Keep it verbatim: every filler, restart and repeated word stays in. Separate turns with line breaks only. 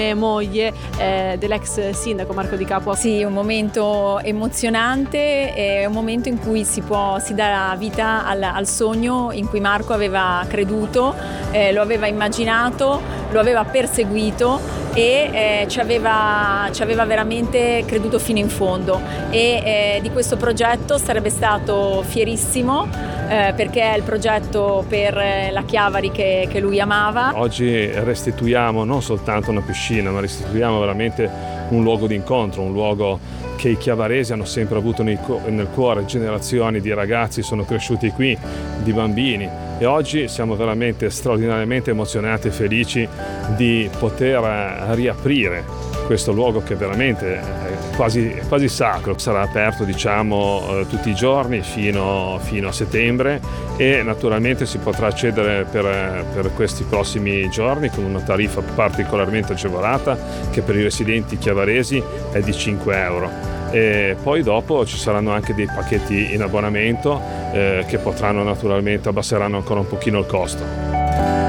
moglie eh, dell'ex sindaco Marco Di Capo.
Sì, un momento emozionante, è un momento in cui si può si dà vita al, al sogno in cui Marco aveva creduto, eh, lo aveva immaginato, lo aveva perseguito e eh, ci, aveva, ci aveva veramente creduto fino in fondo, e eh, di questo progetto sarebbe stato fierissimo, eh, perché è il progetto per la Chiavari che, che lui amava.
Oggi restituiamo non soltanto una piscina, ma restituiamo veramente un luogo di incontro, un luogo che i chiavaresi hanno sempre avuto nel cuore. Generazioni di ragazzi sono cresciuti qui, di bambini, e oggi siamo veramente straordinariamente emozionati e felici di poter riaprire questo luogo che veramente è quasi, quasi sacro. Sarà aperto, diciamo, tutti i giorni fino, fino a settembre, e naturalmente si potrà accedere per, per questi prossimi giorni con una tariffa particolarmente agevolata che per i residenti chiavaresi è di cinque euro. E poi dopo ci saranno anche dei pacchetti in abbonamento eh, che potranno naturalmente abbasseranno ancora un pochino il costo.